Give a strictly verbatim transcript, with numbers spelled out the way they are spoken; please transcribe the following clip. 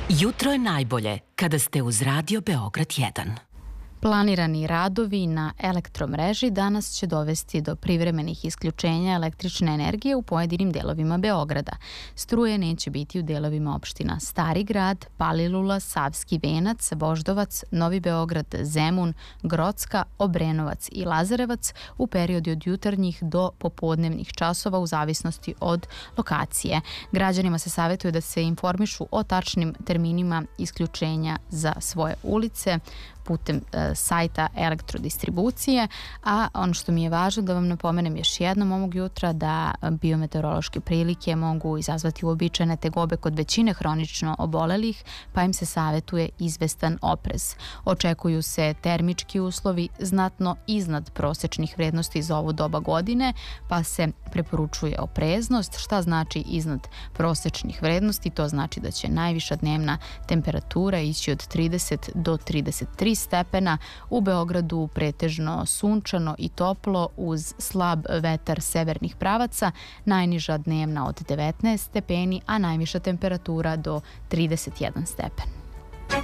Jutro je najbolje kada ste uz Radio Beograd jedan. Planirani radovi na elektromreži danas će dovesti do privremenih isključenja električne energije u pojedinim delovima Beograda. Struje neće biti u delovima opština Stari grad, Palilula, Savski venac, Voždovac, Novi Beograd, Zemun, Grocka, Obrenovac i Lazarevac u periodu od jutarnjih do popodnevnih časova u zavisnosti od lokacije. Građanima se savjetuje da se informišu o tačnim terminima isključenja za svoje ulice putem e, sajta elektrodistribucije, a ono što mi je važno da vam napomenem još jednom ovog jutra da biometeorološke prilike mogu izazvati uobičajene tegobe kod većine hronično obolelih, pa im se savjetuje izvestan oprez. Očekuju se termički uslovi znatno iznad prosečnih vrednosti za ovo doba godine, pa se preporučuje opreznost. Šta znači iznad prosečnih vrednosti? To znači da će najviša dnevna temperatura ići od trideset do trideset tri stepena, u Beogradu pretežno sunčano i toplo uz slab vetar severnih pravaca, najniža dnevna od devetnaest stepeni, a najviša temperatura do trideset jedan stepen.